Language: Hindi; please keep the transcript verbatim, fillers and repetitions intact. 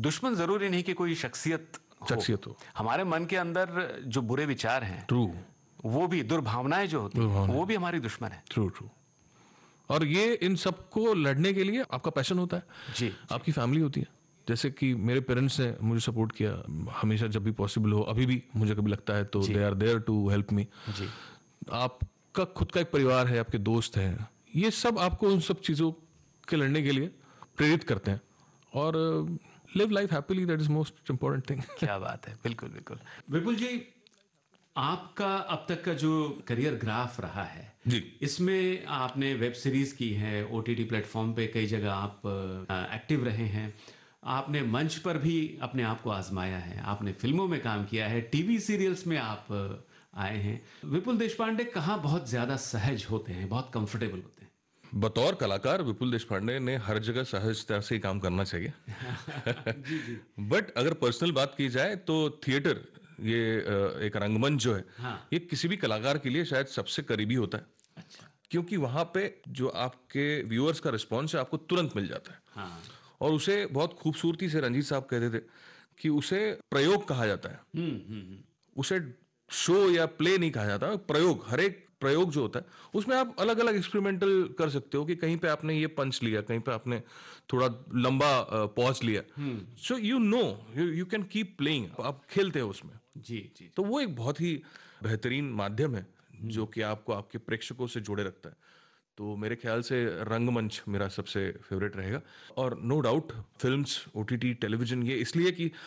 दुश्मन जरूरी नहीं कि कोई शख्सियत शख्सियत हो। हमारे मन के अंदर जो बुरे विचार हैं, ट्रू, वो भी दुर्भावनाएं जो होती हैं, वो भी हमारी दुश्मन है। True true. और ये इन सबको लड़ने के लिए आपका पैशन होता है जी, आपकी फैमिली होती है। जैसे कि मेरे पेरेंट्स ने मुझे सपोर्ट किया हमेशा, जब भी पॉसिबल हो, अभी भी मुझे कभी लगता है तो they are there to help me. जी। आपका खुद का एक परिवार है, आपके दोस्त हैं, ये सब आपको उन सब चीज़ों के लड़ने के लिए प्रेरित करते हैं। और live life happily, that is most important thing. क्या बात है, बिल्कुल बिल्कुल। विपुल जी, आपका अब तक का जो करियर ग्राफ रहा है जी, इसमें आपने वेब सीरीज की है, ओटीटी प्लेटफॉर्म पे कई जगह आप एक्टिव रहे हैं, आपने मंच पर भी अपने आप को आजमाया है, आपने फिल्मों में काम किया है, टीवी सीरियल्स में आप आए हैं। विपुल देशपांडे कहाँ बहुत ज्यादा सहज होते हैं, बहुत कंफर्टेबल होते हैं? बतौर कलाकार विपुल देशपांडे ने हर जगह सहजता से ही काम करना चाहिए। जी जी। बट अगर पर्सनल बात की जाए तो थिएटर, ये एक रंगमंच जो है, हाँ। ये किसी भी कलाकार के लिए शायद सबसे करीबी होता है। अच्छा। क्योंकि वहां पे जो आपके व्यूअर्स का रिस्पॉन्स है आपको तुरंत मिल जाता है। हाँ। और उसे बहुत खूबसूरती से रंजीत साहब कहते थे कि उसे प्रयोग कहा जाता है। हम्म हम्म। उसे शो या प्ले नहीं कहा जाता, प्रयोग। हर एक प्रयोग जो होता है उसमें आप अलग अलग एक्सपेरिमेंटल कर सकते हो कि कहीं पे आपने ये पंच लिया, कहीं पे आपने थोड़ा लंबा पॉज लिया, so you know you can keep playing, आप खेलते हो उसमें। जी जी। तो वो एक बहुत ही बेहतरीन माध्यम है जो कि आपको आपके प्रेक्षकों से जोड़े रखता है। तो मेरे ख्याल से रंगमंच मेरा सबसे फेवरेट रहेगा। और no doubt films, OTT, television, ये इसलिए कि